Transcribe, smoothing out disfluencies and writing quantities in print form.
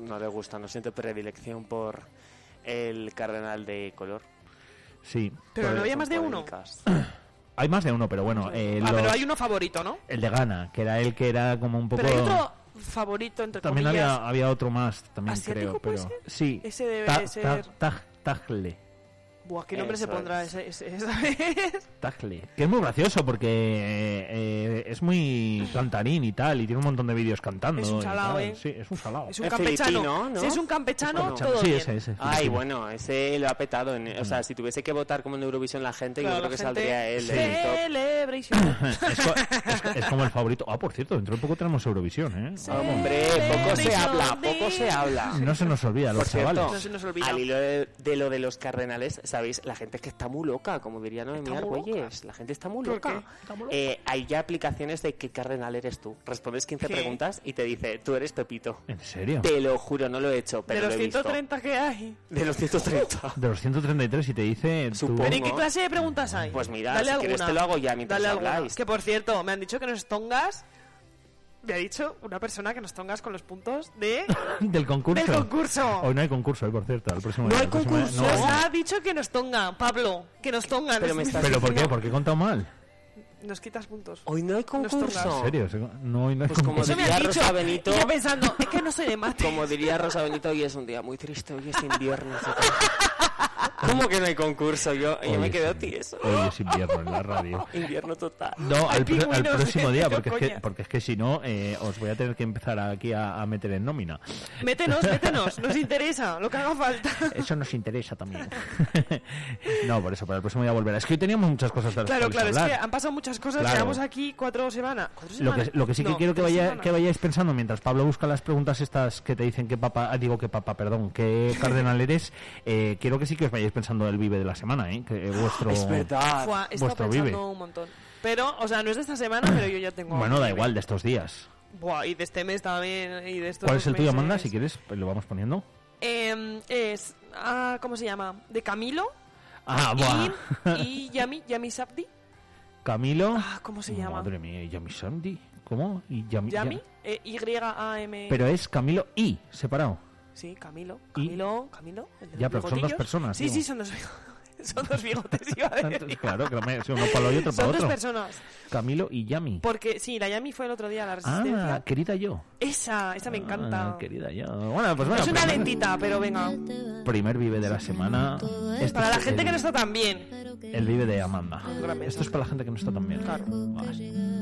no le gusta, no siente predilección por el cardenal de color. Sí. Pero no había más de uno. Hay más de uno, pero bueno. Pero hay uno favorito, ¿no? El de Ghana, que era el que era como un poco... Pero hay otro favorito, entre también comillas. había otro más, también ¿Asiático creo. puede Pero ser? sí. Ese debe ser... Tagle. Buah, ¿qué nombre se pondrá ese? Tagle. Que es muy gracioso porque es muy cantarín y tal, y tiene un montón de vídeos cantando. Es un salado, Sí, es un salado. Es un campechano, ¿no? Si es un campechano, todo sí, bien. Ese. Ay, bueno, ese lo ha petado. O sea, si tuviese que votar como en Eurovisión la gente, claro, yo creo que saldría él. Celebration. Es como el favorito. Ah, por cierto, dentro de poco tenemos Eurovisión, ¿eh? Hombre, poco se habla. No se nos olvida, los chavales. No se nos olvida. Al hilo de lo de los cardenales, ¿sabéis? La gente es que está muy loca, como diría Noemí Argüelles. La gente está muy loca. Hay ya aplicaciones de qué cardenal eres tú. Respondes 15 preguntas y te dice, tú eres Pepito. ¿En serio? Te lo juro, no lo he hecho, pero ¿De los lo he 130 visto. que hay? De los 130. De los 133 y te dice... Supongo. ¿Pero y qué clase de preguntas hay? Pues mira, dale si alguna. quieres te lo hago ya mientras habláis. Que por cierto, me han dicho que nos tongas... Me ha dicho una persona que nos tongas con los puntos de... Del concurso. Del concurso. Hoy no hay concurso, por cierto. El próximo no día, hay concurso. Nos ha dicho que nos tongan, Pablo. Que nos tongan. ¿Pero por qué? ¿Por qué he contado mal? Nos quitas puntos. Hoy no hay concurso. ¿En serio? No, hoy no hay pues como concurso. diría Rosa Benito... Y yo pensando, es que no soy de mate. Como diría Rosa Benito, hoy es un día muy triste, hoy es invierno. ¿Cómo que no hay concurso? Yo me quedo tieso. Hoy es invierno en la radio. Invierno total. No, al próximo día, porque es que si no, os voy a tener que empezar aquí a meter en nómina. Métenos, nos interesa, lo que haga falta. Eso nos interesa también. No, por eso, para el próximo día volverá. Es que hoy teníamos muchas cosas de las Claro, hablar. es que han pasado muchas cosas, llevamos aquí 4 semanas. Lo que sí que quiero que vayáis pensando mientras Pablo busca las preguntas estas que te dicen qué cardenal eres, quiero que sí que os vayáis pensando el Vive de la semana, que vuestro, es verdad. He estado Vive. pensando un montón. Pero, o sea, no es de esta semana, pero yo ya tengo... Bueno, da igual, de estos días. Buah, y de este mes también, y de estos ¿Cuál es el tuyo, meses. Amanda? Si quieres, pues lo vamos poniendo. Es... ¿cómo se llama? De Camilo. Buah. Y Yami Sabdi. Camilo. ¿Cómo se llama? Madre mía, Yami Sabdi. ¿Cómo? Yami. Y-A-M... Pero es Camilo y separado. Sí, Camilo. Ya, pero son dos personas. Sí, son dos bigotes, iba a decir. Claro, que uno para lo y otro para otro. Son dos personas. Camilo y Yami. Porque, sí, la Yami fue el otro día a la Resistencia. Querida yo. Esa me encanta. Querida yo. Bueno, pues bueno. Es una lentita, pero venga. Primer Vive de la semana. Para la gente que no está tan bien. El Vive de Amanda. Esto es para la gente que no está tan bien. Claro.